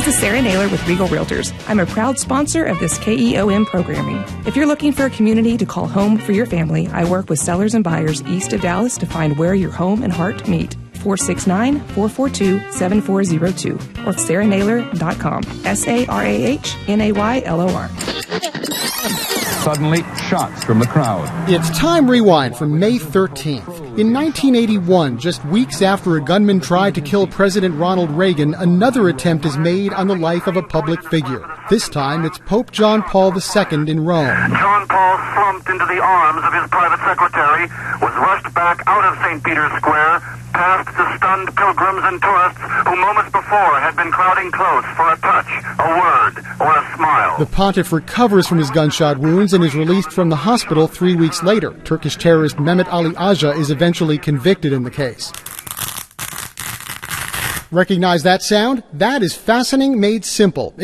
This is Sarah Naylor with Regal Realtors. I'm a proud sponsor of this KEOM programming. If you're looking for a community to call home for your family, I work with sellers and buyers east of Dallas to find where your home and heart meet. 469-442-7402 or sarahnaylor.com. SARAHNAYLOR. Suddenly, shots from the crowd. It's Time Rewind from May 13th. In 1981, just weeks after a gunman tried to kill President Ronald Reagan, another attempt is made on the life of a public figure. This time, it's Pope John Paul II in Rome. John Paul slumped into the arms of his private secretary, was rushed back out of St. Peter's Square, past the stunned pilgrims and tourists who moments before had been crowding close for a touch, a word, or a smile. The pontiff recovers from his gunshot wounds and is released from the hospital 3 weeks later. Turkish terrorist Mehmet Ali Aja is eventually convicted in the case. Recognize that sound? That is fastening made simple.